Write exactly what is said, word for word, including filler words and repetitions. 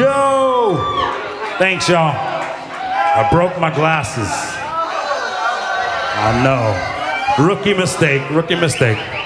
Yo! Thanks, y'all. I broke my glasses. I know. Rookie mistake, rookie mistake.